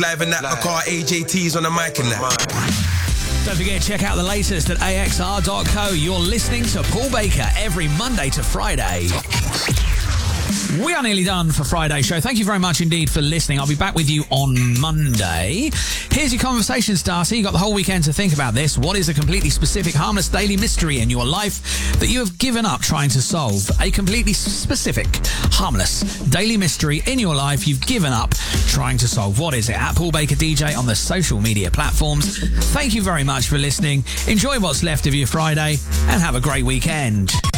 Live in that car, AJT's on the mic and that. Don't forget, check out the latest at axr.co. You're listening to Paul Baker every Monday to Friday. We are nearly done for Friday's show. Thank you very much indeed for listening. I'll be back with you on Monday. Here's your conversation starter. You've got the whole weekend to think about this. What is a completely specific, harmless daily mystery in your life that you have given up trying to solve? A completely specific, harmless daily mystery in your life you've given up trying to solve. What is it? At Paul Baker DJ on the social media platforms. Thank you very much for listening. Enjoy what's left of your Friday and have a great weekend.